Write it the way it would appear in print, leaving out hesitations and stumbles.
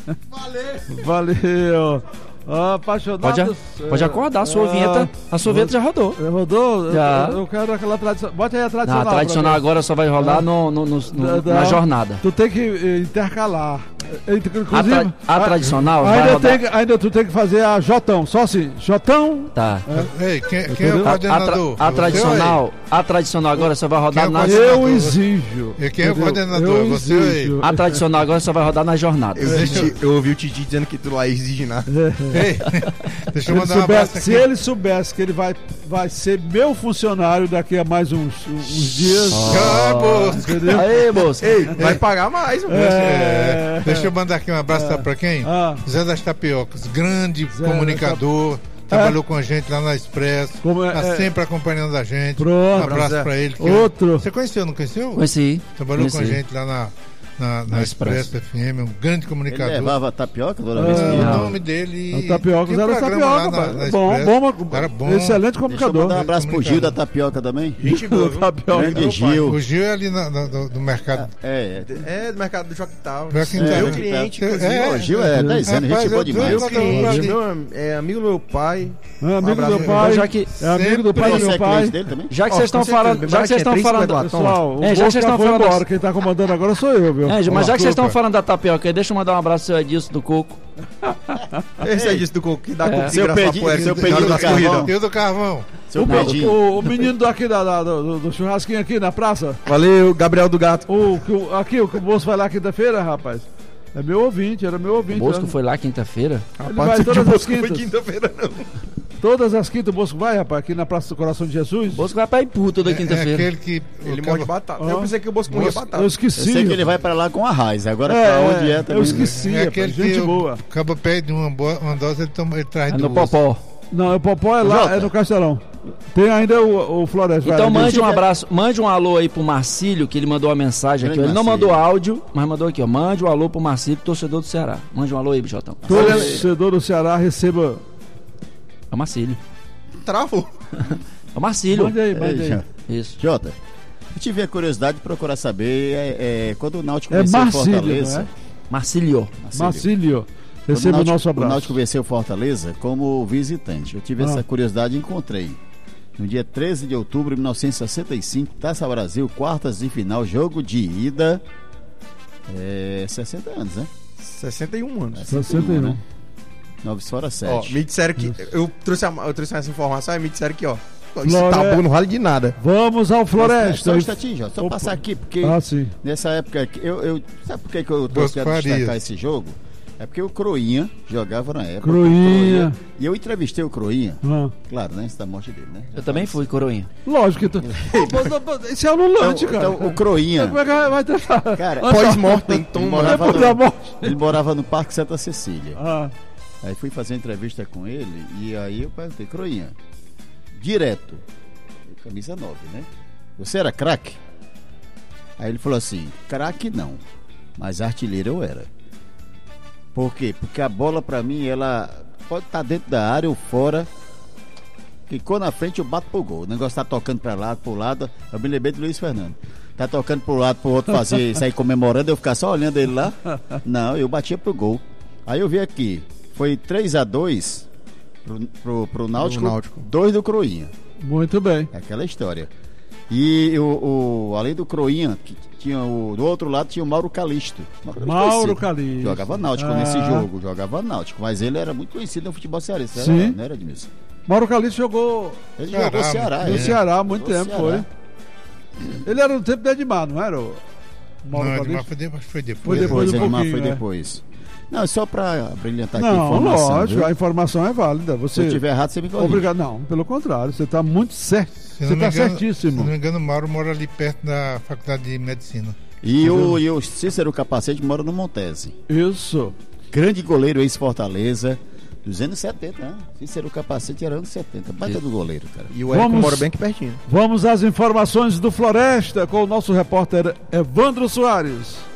Valeu. Apaixonados. Pode acordar, a sua vinheta. A sua vinheta já rodou. Rodou? Já. Eu quero aquela tradicional. Bote aí a tradicional. A tradicional agora só vai rodar na jornada. Tu tem que intercalar. Inclusive, a tradicional vai rodar. Ainda tu tem que fazer a Jotão. Só assim, Jotão. Tá. Ei, quem é o coordenador? A tradicional agora só vai rodar na... Eu exijo. E quem é o coordenador? Você aí. A tradicional agora só vai rodar na jornada. Eu ouvi o Titi dizendo que tu lá exige nada. Ei, deixa eu mandar um abraço aqui. Se ele soubesse que ele vai ser meu funcionário daqui a mais uns dias. Aí, Bosco. Ei, vai pagar mais. Deixa eu mandar aqui um abraço, sabe pra quem? Zé das Tapiocas, grande comunicador. Trabalhou com a gente lá na Expresso. Tá sempre acompanhando a gente. Pronto, um abraço pra ele. Outro. Você conheceu, não conheceu? Conheci. Trabalhou com a gente lá na Expresso FM, um grande comunicador. Ele levava tapioca toda vez que o nome dele. Tapioca era tapioca. Bom, excelente comunicador. Deixa eu mandar um abraço pro Gil da Tapioca também. Gente boa, grande Gil. O Gil é ali do mercado. Do mercado do Joquital. Meu cliente, O Gil é 10 anos, gente boa demais. Meu cliente, é amigo do meu pai. Amigo do meu pai. É amigo do pai do meu pai. Já que vocês estão falando, pessoal, já que vocês estão falando agora, quem tá comandando agora sou eu, viu? Mas já que vocês estão falando da tapioca aí, deixa eu mandar um abraço ao Edilson do Coco. Esse é Edilson do Coco, que dá coco de seu pedido do carvão. E o do carvão. O menino daqui do churrasquinho aqui na praça. Valeu, Gabriel do Gato. O que o moço vai lá quinta-feira, rapaz? É meu ouvinte, era meu ouvinte. O Bosco foi lá quinta-feira? Ele vai todas as quintas. Foi quinta-feira, não. Todas as quintas o Bosco vai, rapaz, aqui na Praça do Coração de Jesus. O Bosco vai pra Ipu toda quinta-feira. Aquele que... Ele morde batata. Eu pensei que o Bosco morria batata. Eu esqueci. Eu sei que ele vai pra lá com a raiz. Agora pra onde é também. Eu esqueci, é aquele gente boa. Acaba pede uma dose, ele traz duas. No Popó. Não, o Popó é lá, é no Castelão. Tem ainda o Floresta. Então mande um abraço, mande um alô aí pro Marcílio, que ele mandou uma mensagem aqui. Ele não mandou áudio, mas mandou aqui, ó. Mande um alô pro Marcílio, torcedor do Ceará. Mande um alô aí, Bichotão. Torcedor do Ceará, receba. É o Marcílio. Travou. É o Marcílio. Mande aí. Isso. Jota, eu tive a curiosidade de procurar saber quando o Náutico venceu o Fortaleza. Não é? Marcílio. Receba o nosso abraço. O Náutico venceu o Fortaleza como visitante. Eu tive essa curiosidade e encontrei. No dia 13 de outubro de 1965, Taça Brasil, quartas de final, jogo de ida. 60 anos, né? 61 anos. 61. Né? 9 horas 7. Ó, me disseram que. Eu trouxe essa informação e me disseram que, ó. Esse tabu não vale de nada. Vamos ao Floresta. Só um instantinho, só passar aqui, porque nessa época. Sabe por que eu quero destacar esse jogo? É porque o Croinha jogava na época. Croinha. E eu entrevistei o Croinha. Claro, né? Antes da morte dele, né? Eu também fui Croinha. Lógico que esse é anulante, cara. Então, o Croinha. Como é que vai ter? Cara, pós-morte, então. Ele morava no Parque Santa Cecília. Aí fui fazer uma entrevista com ele. E aí eu perguntei, Croinha, direto, camisa 9, né? Você era craque? Aí ele falou assim, craque não, mas artilheiro eu era. Por quê? Porque a bola pra mim, ela pode estar dentro da área ou fora. Ficou na frente, eu bato pro gol. O negócio tá tocando pra lá, pro lado. Eu me lembrei do Luiz Fernando. Tá tocando pro lado, pro outro fazer, sair comemorando, eu ficar só olhando ele lá. Não, eu batia pro gol. Aí eu vi aqui, foi 3-2 pro Náutico, 2 do Croinha. Muito bem. Aquela história. E além do Croinha, que tinha do outro lado tinha o Mauro Calixto. Mauro Calixto. Jogava Náutico nesse jogo, jogava Náutico. Mas ele era muito conhecido no futebol cearense. Não era, Edmilson? Mauro Calixto jogou. Ele jogou no Ceará. No Ceará há muito tempo, foi. Ele era no tempo do Edmar, não era? Não, Edmar foi depois. Foi depois. Não, só para brilhantar aqui a informação. Não, lógico, a informação é válida. Se eu estiver errado, você me corrige. Obrigado. Não, pelo contrário, você está muito certo. Você está certíssimo. Se não me engano, o Mauro mora ali perto da Faculdade de Medicina. E o Cícero Capacete mora no Montese. Isso. Grande goleiro, ex-Fortaleza, dos anos 70, né? Cícero Capacete era anos 70. Baita do goleiro, cara. E o Érico mora bem aqui pertinho. Vamos às informações do Floresta com o nosso repórter Evandro Soares.